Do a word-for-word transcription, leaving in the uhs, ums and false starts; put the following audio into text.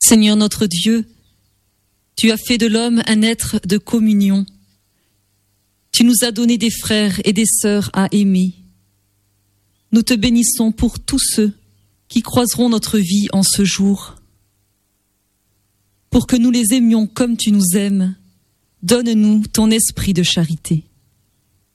Seigneur notre Dieu, tu as fait de l'homme un être de communion. Tu nous as donné des frères et des sœurs à aimer. Nous te bénissons pour tous ceux qui croiseront notre vie en ce jour. Pour que nous les aimions comme tu nous aimes, donne-nous ton esprit de charité.